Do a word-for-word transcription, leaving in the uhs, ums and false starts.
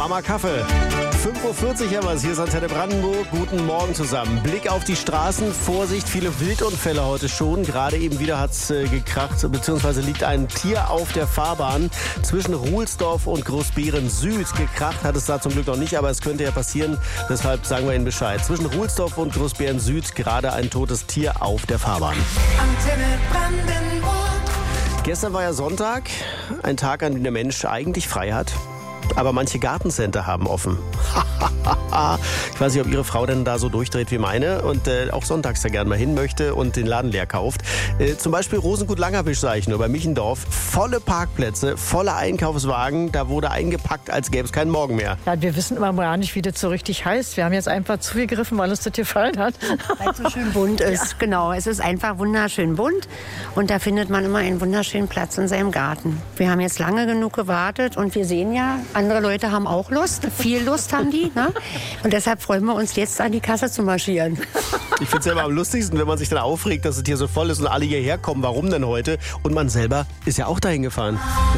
Mama Kaffee. fünf Uhr vierzig haben wir es. Hier ist Antenne Brandenburg. Guten Morgen zusammen. Blick auf die Straßen. Vorsicht, viele Wildunfälle heute schon. Gerade eben wieder hat es äh, gekracht, beziehungsweise liegt ein Tier auf der Fahrbahn. Zwischen Ruhlsdorf und Großbeeren Süd gekracht hat es da zum Glück noch nicht, aber es könnte ja passieren. Deshalb sagen wir Ihnen Bescheid. Zwischen Ruhlsdorf und Großbeeren Süd gerade ein totes Tier auf der Fahrbahn. Antenne Brandenburg. Gestern war ja Sonntag, ein Tag, an dem der Mensch eigentlich frei hat. Aber manche Gartencenter haben offen. Ich weiß nicht, ob Ihre Frau denn da so durchdreht wie meine und äh, auch sonntags da gerne mal hin möchte und den Laden leer kauft. Äh, zum Beispiel Rosengut-Langerwisch, sage ich nur, bei Michendorf. Volle Parkplätze, volle Einkaufswagen. Da wurde eingepackt, als gäbe es keinen Morgen mehr. Ja, wir wissen immer gar nicht, wie das so richtig heißt. Wir haben jetzt einfach zugegriffen, weil uns das gefallen hat. Weil es so schön bunt ist, ja. Genau. Es ist einfach wunderschön bunt und da findet man immer einen wunderschönen Platz in seinem Garten. Wir haben jetzt lange genug gewartet und wir sehen ja, andere Leute haben auch Lust. Viel Lust haben die, ne? Und deshalb freuen wir uns jetzt, an die Kasse zu marschieren. Ich finde es ja immer am lustigsten, wenn man sich dann aufregt, dass es hier so voll ist und alle hierher kommen. Warum denn heute? Und man selber ist ja auch dahin gefahren.